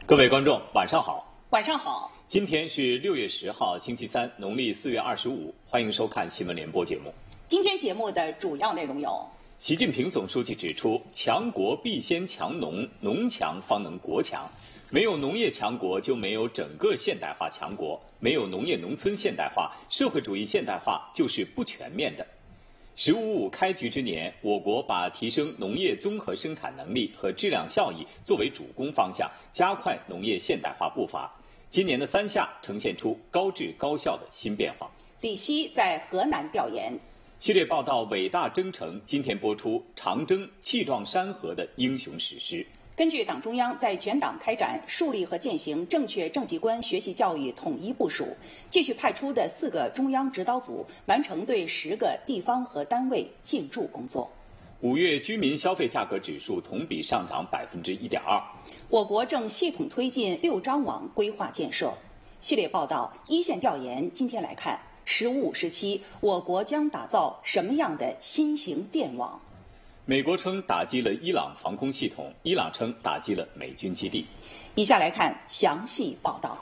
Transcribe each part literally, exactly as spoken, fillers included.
各位观众，晚上好。 晚上好。 今天是六月十号，星期三，农历四月二十五。欢迎收看新闻联播节目。 今天节目的主要内容有： 习近平总书记指出，强国必先强农，农强方能国强。没有农业强国，就没有整个现代化强国；没有农业农村现代化，社会主义现代化就是不全面的。十五五开局之年，我国把提升农业综合生产能力和质量效益作为主攻方向，加快农业现代化步伐。今年的三下呈现出高质高效的新变化。 李希在河南调研。 系列报道《伟大征程》今天播出长征气壮山河的英雄史诗。 根据党中央在全党开展树立和践行正确政绩观学习教育统一部署，继续派出的四个中央指导组完成对十个地方和单位进驻工作。 五月居民消费价格指数同比上涨百分之一点二。 我国正系统推进六张网规划建设。系列报道一线调研，今天来看十五五时期，我国将打造什么样的新型电网？ 美国称打击了伊朗防空系统，伊朗称打击了美军基地。 以下来看详细报道。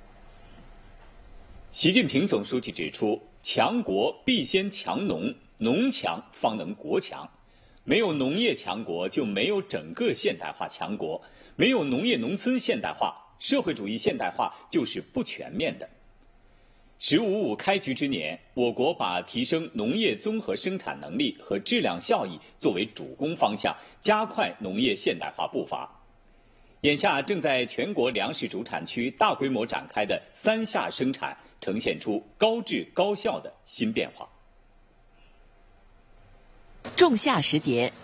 习近平总书记指出，强国必先强农，农强方能国强。没有农业强国，就没有整个现代化强国；没有农业农村现代化，社会主义现代化就是不全面的。十五五开局之年，我国把提升农业综合生产能力和质量效益作为主攻方向，加快农业现代化步伐。眼下正在全国粮食主产区大规模展开的三下生产，呈现出高质高效的新变化。 仲夏时节。